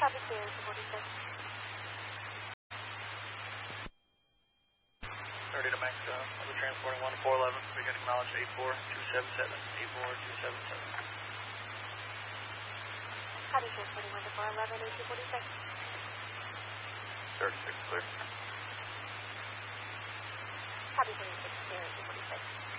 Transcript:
Copy, Sierra 246. 30 to Max, I'll be transporting 1 to 411. We can acknowledge 84277. 84277. Copy, transporting 1 to 411, 8246. 36 clear. Copy, 36, Sierra 246.